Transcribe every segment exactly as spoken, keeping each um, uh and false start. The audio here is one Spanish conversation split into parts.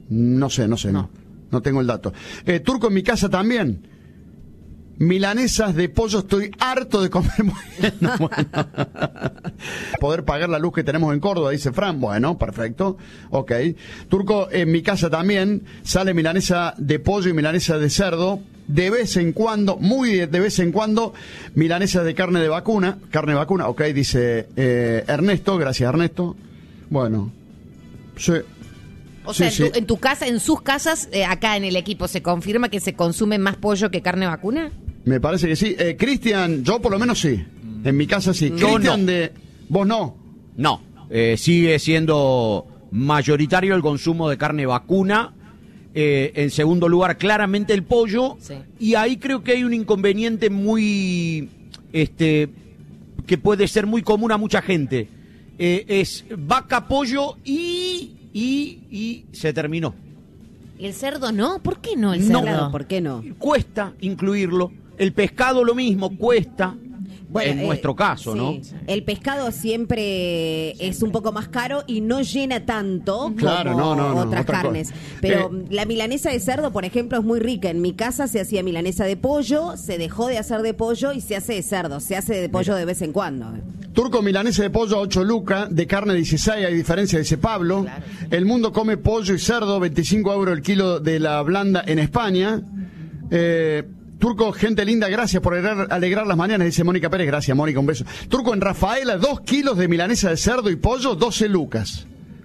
No sé, no sé, no. No, no tengo el dato. Eh, Turco, en mi casa también. Milanesas de pollo, estoy harto de comer. Bueno, bueno. Poder pagar la luz que tenemos en Córdoba, dice Fran. Bueno, perfecto. Ok. Turco, en mi casa también sale milanesa de pollo y milanesa de cerdo. De vez en cuando, muy de vez en cuando, milanesa de carne de vacuna. Carne de vacuna, ok, dice eh, Ernesto. Gracias, Ernesto. Bueno, sí. O sí, sea, sí. En, tu, en tu casa, en sus casas, eh, acá en el equipo, ¿se confirma que se consume más pollo que carne vacuna? Me parece que sí. Eh, Cristian, yo por lo menos sí. En mi casa sí. Cristian, no. de... ¿Vos no? No. Eh, sigue siendo mayoritario el consumo de carne vacuna. Eh, en segundo lugar, claramente el pollo. Sí. Y ahí creo que hay un inconveniente muy... este que puede ser muy común a mucha gente. Eh, es vaca, pollo y... y... y se terminó. ¿Y el cerdo no? ¿Por qué no el No. cerdo? ¿Por qué no? Cuesta incluirlo. El pescado lo mismo, cuesta. Bueno, en eh, nuestro caso, sí. ¿no? El pescado siempre es un poco más caro y no llena tanto Claro, como no, no, no, otras otra carnes. cosa. Pero Eh, la milanesa de cerdo, por ejemplo, es muy rica. En mi casa se hacía milanesa de pollo, se dejó de hacer de pollo y se hace de cerdo. Se hace de pollo de vez en cuando. Turco, milanesa de pollo a ocho lucas, de carne dieciséis, hay diferencia, dice Pablo. Claro. El mundo come pollo y cerdo, veinticinco euros el kilo de la blanda en España. Eh... Turco, gente linda, gracias por alegrar, alegrar las mañanas, dice Mónica Pérez. Gracias, Mónica, un beso. Turco, en Rafaela, dos kilos de milanesa de cerdo y pollo, doce lucas.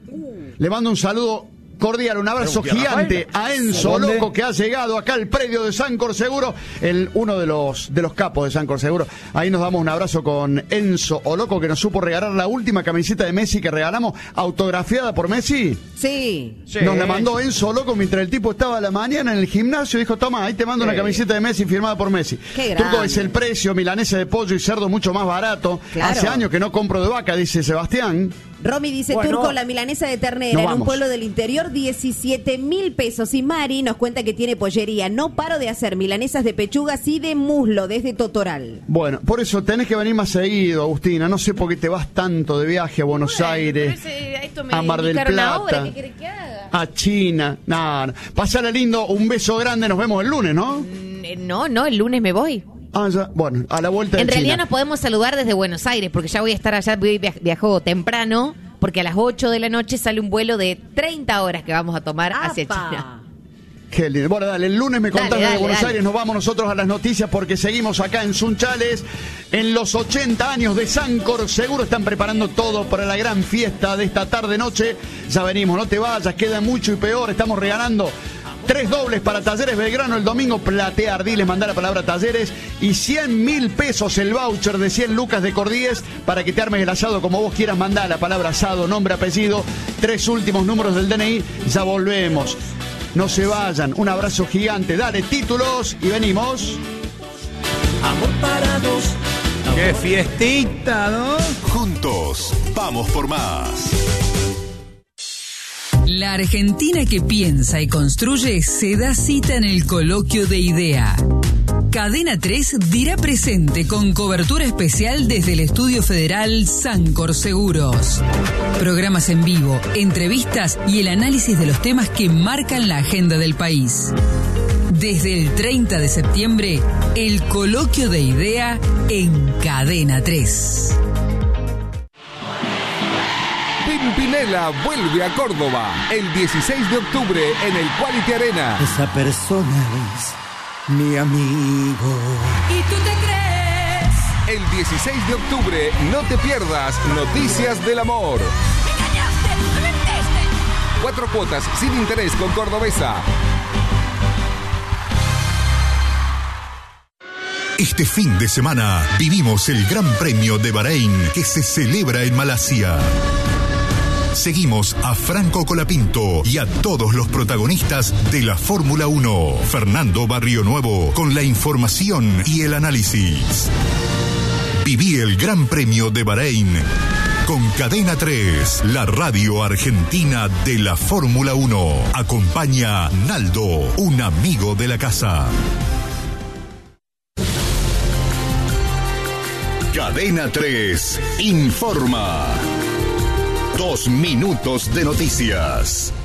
Le mando un saludo cordial, un abrazo gigante a Enzo ¿Dónde? Loco, que ha llegado acá al predio de Sancor Seguro, el, uno de los de los capos de Sancor Seguro. Ahí nos damos un abrazo con Enzo Loco, que nos supo regalar la última camiseta de Messi que regalamos, autografiada por Messi. Sí. Sí. Nos la mandó Enzo Loco mientras el tipo estaba a la mañana en el gimnasio. Dijo, toma, ahí te mando Sí. una camiseta de Messi firmada por Messi. Qué Turco, grande. es el precio, milanesa de pollo y cerdo mucho más barato. Claro. Hace años que no compro de vaca, dice Sebastián. Romy dice, Bueno. Turco, la milanesa de ternera Nos en un vamos. pueblo del interior, diecisiete mil pesos. Y Mari nos cuenta que tiene pollería. No paro de hacer milanesas de pechugas y de muslo desde Totoral. Bueno, por eso tenés que venir más seguido, Agustina. No sé por qué te vas tanto de viaje a Buenos Aires, a Mar del Plata, ¿Qué querés que haga? a China. No, no. Pasala lindo, un beso grande, nos vemos el lunes, ¿no? Mm, No, no, el lunes me voy. Ah, ya, bueno, a la vuelta En de realidad China. nos podemos saludar desde Buenos Aires, porque ya voy a estar allá, voy via- viajo temprano, porque a las ocho de la noche sale un vuelo de treinta horas que vamos a tomar hacia ¡Apa! China. Qué lindo. Bueno, dale, el lunes me contás Dale, desde dale, Buenos dale. Aires, nos vamos nosotros a las noticias porque seguimos acá en Sunchales. En los ochenta años de Sancor Seguro están preparando todo para la gran fiesta de esta tarde-noche. Ya venimos, no te vayas, queda mucho y peor. Estamos regalando tres dobles para Talleres Belgrano el domingo. Platea Ardiles, mandá la palabra Talleres. Y cien mil pesos el voucher de cien lucas de Cordíez para que te armes el asado como vos quieras. Mandá la palabra asado, nombre, apellido, tres últimos números del D N I. Ya volvemos. No se vayan. Un abrazo gigante. Dale títulos y venimos. Amor para dos. ¡Qué fiestita, ¿no? Juntos, vamos por más. La Argentina que piensa y construye se da cita en el Coloquio de Idea. Cadena tres dirá presente con cobertura especial desde el Estudio Federal Sancor Seguros. Programas en vivo, entrevistas y el análisis de los temas que marcan la agenda del país. Desde el treinta de septiembre, el Coloquio de Idea en Cadena tres. Pimpinela vuelve a Córdoba el dieciséis de octubre en el Quality Arena. Esa persona es mi amigo. ¿Y tú te crees? El dieciséis de octubre no te pierdas Noticias del Amor. ¡Me engañaste! ¡Me mentiste! Cuatro cuotas sin interés con Cordobesa. Este fin de semana vivimos el Gran Premio de Bahrein que se celebra en Malasia. Seguimos a Franco Colapinto y a todos los protagonistas de la Fórmula uno. Fernando Barrionuevo con la información y el análisis. Viví el Gran Premio de Bahrein con Cadena tres, la radio argentina de la Fórmula uno. Acompaña Naldo, un amigo de la casa. Cadena tres informa. Dos minutos de noticias.